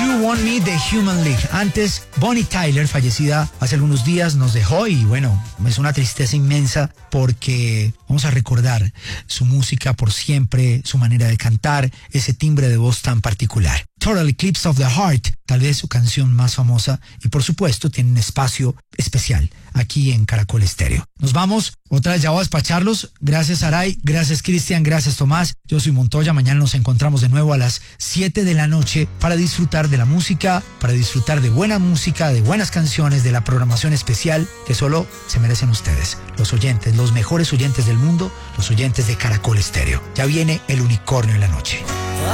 You Want Me de Human League. Antes, Bonnie Tyler, fallecida hace algunos días, nos dejó y bueno, es una tristeza inmensa porque vamos a recordar su música por siempre, su manera de cantar, ese timbre de voz tan particular. Total Eclipse of the Heart, tal vez su canción más famosa y por supuesto tiene un espacio especial aquí en Caracol Estéreo. Nos vamos, otra vez ya voy a despacharlos. Gracias Aray, gracias Cristian, gracias Tomás. Yo soy Montoya, mañana nos encontramos de nuevo a las 7 de la noche para disfrutar de la música, para disfrutar de buena música, de buenas canciones, de la programación especial que solo se merecen ustedes, los oyentes, los mejores oyentes del mundo, los oyentes de Caracol Estéreo. Ya viene el unicornio en la noche.